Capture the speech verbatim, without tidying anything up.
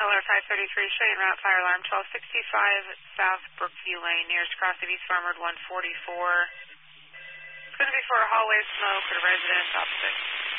Color five thirty-three, Cheyenne Route, fire alarm twelve sixty-five South Brookview Lane, nearest cross of East Farmwood one forty-four. It's going to be for a hallway smoke at a residence opposite